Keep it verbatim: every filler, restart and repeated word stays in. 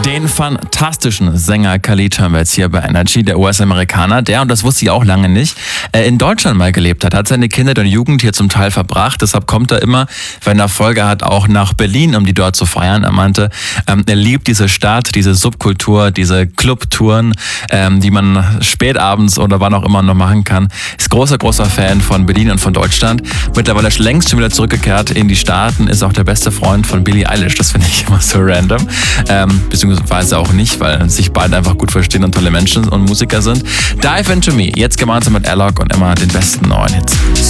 Den fantastischen Sänger Khalid hören wir jetzt hier bei Energy, der U S-Amerikaner, der, und das wusste ich auch lange nicht, in Deutschland mal gelebt hat, hat seine Kindheit und Jugend hier zum Teil verbracht. Deshalb kommt er immer, wenn er Folge hat, auch nach Berlin, um die dort zu feiern. Er meinte, ähm, er liebt diese Stadt, diese Subkultur, diese Clubtouren, ähm, die man spätabends oder wann auch immer noch machen kann. Ist großer, großer Fan von Berlin und von Deutschland. Mittlerweile längst schon wieder zurückgekehrt in die Staaten, ist auch der beste Freund von Billie Eilish. Das finde ich immer so random. Ähm, beziehungsweise auch nicht, weil sich beide einfach gut verstehen und tolle Menschen und Musiker sind. Dive Into Me, jetzt gemeinsam mit Alok und immer den besten neuen Hits.